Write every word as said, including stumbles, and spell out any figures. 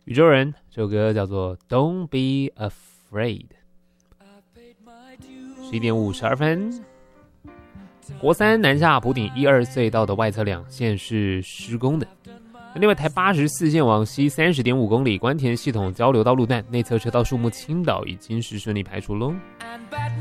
宇宙人这首歌叫做 Don't Be Afraid。十一点五十二分，国三南下埔顶一二隧道的外侧两线是施工的，另外台八十四线往西三十点五公里关田系统交流道路段内侧车道树木倾倒已经是顺利排除喽。